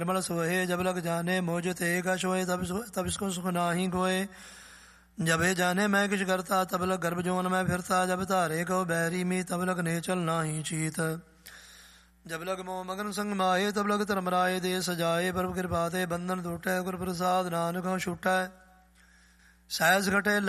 निर्मल सोहे जब लग जाने मोज ते कश होए तब इसको सुख नाही कोय। जब हे जाने मैं किछ करता तब लग गर्भ जोन में फिरता। जब तारे को बैरी मी तब लग नेचल नाही चीत। जब लग मोह मगन संग माहे तब लग धर्मराय दे सजाए। प्रभु कृपा ते बंधन टूटै गुर प्रसाद नानक छूटै। सहज घटे